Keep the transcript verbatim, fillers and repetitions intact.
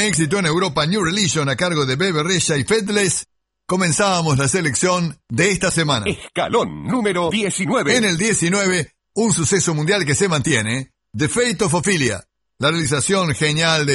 enorme éxito en Europa, New Religion a cargo de Bebe Rexha y Faithless, comenzábamos la selección de esta semana. Escalón número diecinueve. En el diecinueve, un suceso mundial que se mantiene, The Fate of Ophelia, la realización genial de